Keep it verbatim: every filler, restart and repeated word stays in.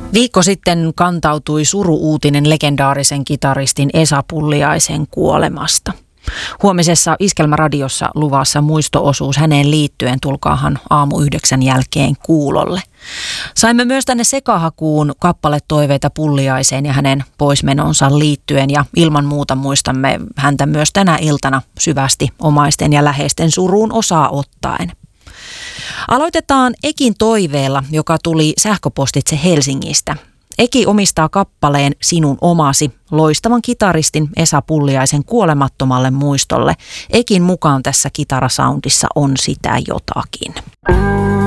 Viikko sitten kantautui suru-uutinen legendaarisen kitaristin Esa Pulliaisen kuolemasta. Huomisessa Iskelmäradiossa luvassa muisto-osuus häneen liittyen, tulkaahan aamu yhdeksän jälkeen kuulolle. Saimme myös tänne sekahakuun kappaletoiveita Pulliaiseen ja hänen poismenonsa liittyen, ja ilman muuta muistamme häntä myös tänä iltana syvästi omaisten ja läheisten suruun osaa ottaen. Aloitetaan Ekin toiveella, joka tuli sähköpostitse Helsingistä. Eki omistaa kappaleen Sinun omasi loistavan kitaristin Esa Pulliaisen kuolemattomalle muistolle. Ekin mukaan tässä kitarasoundissa on sitä jotakin.